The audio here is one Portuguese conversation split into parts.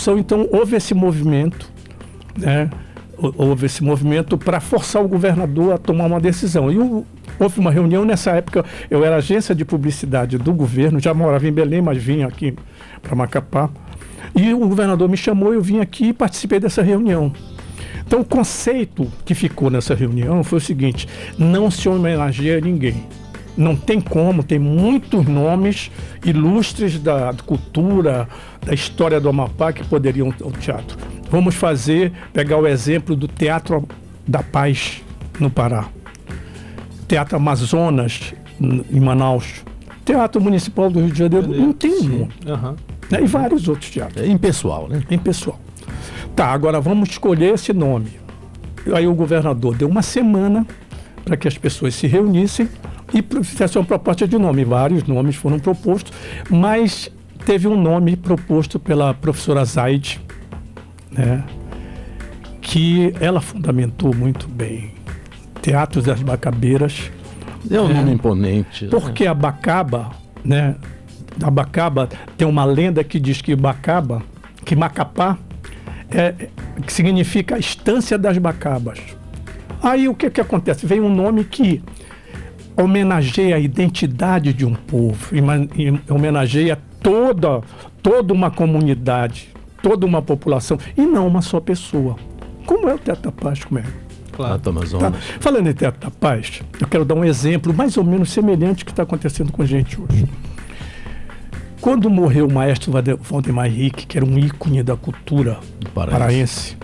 discussão, então houve esse movimento, né? Houve esse movimento para forçar o governador a tomar uma decisão. E houve uma reunião, nessa época eu era agência de publicidade do governo, já morava em Belém, mas vinha aqui para Macapá. E o governador me chamou, eu vim aqui e participei dessa reunião. Então o conceito que ficou nessa reunião foi o seguinte: não se homenageia ninguém. Não tem como, tem muitos nomes ilustres da cultura, da história do Amapá que poderiam ao teatro. Vamos pegar o exemplo do Teatro da Paz no Pará, Teatro Amazonas em Manaus, Teatro Municipal do Rio de Janeiro, não tem nome. Né? E vários outros teatros. É impessoal, né? É impessoal. Tá, agora vamos escolher esse nome. Aí o governador deu uma semana para que as pessoas se reunissem e fizessem uma proposta de nome. Vários nomes foram propostos, mas teve um nome proposto pela professora Zaide, né, que ela fundamentou muito bem. Teatro das Bacabeiras. É um nome imponente. Porque a Bacaba, né, a Bacaba tem uma lenda que diz que Macapá que significa a estância das Bacabas. Aí o que acontece? Vem um nome que homenageia a identidade de um povo, homenageia toda uma comunidade, toda uma população, e não uma só pessoa. Como é o Teatro da Paz, como é? Claro, Amazonas. Tá. Falando em Teatro da Paz, eu quero dar um exemplo mais ou menos semelhante que está acontecendo com a gente hoje. Quando morreu o maestro Valdemar Henrique, que era um ícone da cultura paraense,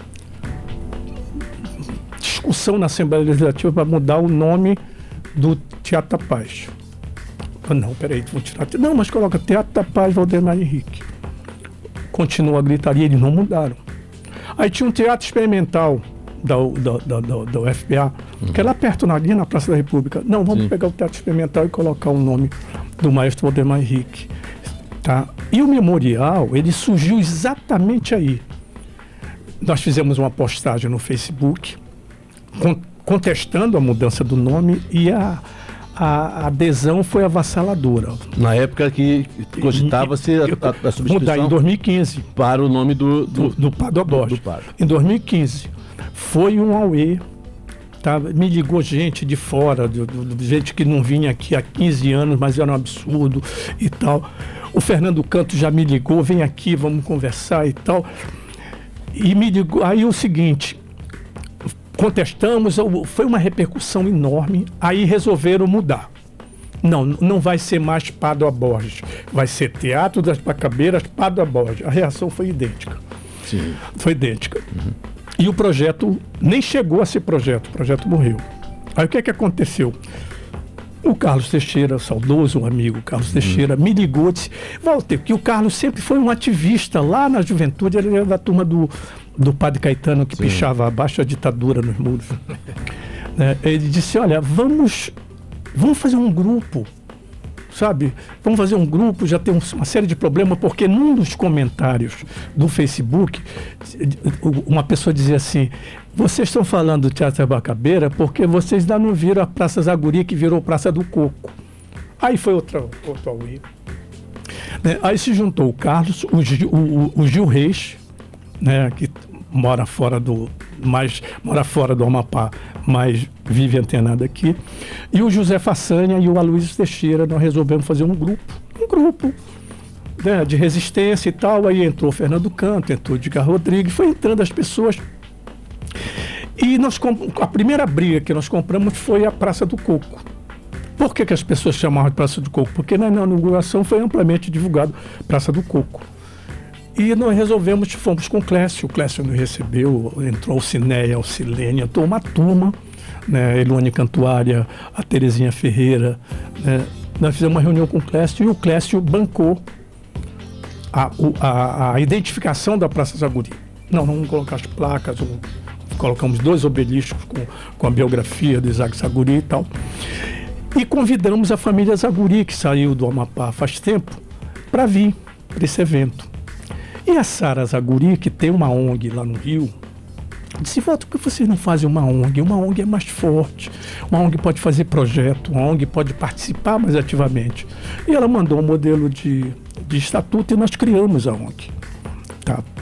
discussão na Assembleia Legislativa para mudar o nome do Teatro da Paz. Não, peraí, vou tirar. Não, mas coloca Teatro da Paz Valdemar Henrique. Continua a gritaria, eles não mudaram. Aí tinha um teatro experimental da UFPA, que é lá perto, ali na Praça da República. Não, vamos pegar o teatro experimental e colocar o nome do maestro Valdemar Henrique. Tá? E o memorial, ele surgiu exatamente aí. Nós fizemos uma postagem no Facebook contestando a mudança do nome e a adesão foi avassaladora. Na época que cogitava-se a substituição mudar em 2015 para o nome do Pádua Borges. Em 2015 foi um auê. Tá? Me ligou gente de fora, gente que não vinha aqui há 15 anos, mas era um absurdo e tal. O Fernando Canto já me ligou, vem aqui, vamos conversar e tal. E me ligou, aí o seguinte, contestamos, foi uma repercussão enorme, aí resolveram mudar. Não vai ser mais Pádua Borges, vai ser Teatro das Bacabeiras, Pádua Borges. A reação foi idêntica. Sim. Foi idêntica. E o projeto nem chegou a ser projeto, o projeto morreu. Aí o que é que aconteceu? O Carlos Teixeira, saudoso amigo Carlos Teixeira, me ligou e disse: Walter, que o Carlos sempre foi um ativista lá na juventude, ele era da turma do Padre Caetano que pichava abaixo a ditadura nos muros. Né? Ele disse: olha, vamos fazer um grupo, sabe? Vamos fazer um grupo, já tem uma série de problemas, porque num dos comentários do Facebook, uma pessoa dizia assim: vocês estão falando do Teatro da Bacabeira porque vocês ainda não viram a Praça Zaguri, que virou Praça do Coco. Aí foi outro auê. Né? Aí se juntou o Carlos, o Gil Reis, né, que mora fora do Amapá, mas vive antenado aqui, e o José Façanha e o Aloysio Teixeira. Nós resolvemos fazer um grupo, né, de resistência e tal. Aí entrou o Fernando Canto, entrou o Edgar Rodrigues, foi entrando as pessoas. E a primeira briga que nós compramos foi a Praça do Coco. Por que as pessoas chamavam de Praça do Coco? Porque na inauguração foi amplamente divulgado Praça do Coco. E nós fomos com o Clécio nos recebeu, entrou o Cinéia, o Silênia, entrou uma turma, né, Elone Cantuária, a Terezinha Ferreira, né, nós fizemos uma reunião com o Clécio e o Clécio bancou a identificação da Praça Zaguri. Não vamos colocar as placas, colocamos 2 obeliscos com a biografia do Isaac Zaguri e tal. E convidamos a família Zaguri, que saiu do Amapá faz tempo, para vir para esse evento. E a Sara Zaguri, que tem uma ONG lá no Rio, disse: Walter, por que vocês não fazem uma ONG? Uma ONG é mais forte, uma ONG pode fazer projeto, uma ONG pode participar mais ativamente. E ela mandou um modelo de estatuto e nós criamos a ONG. Tá?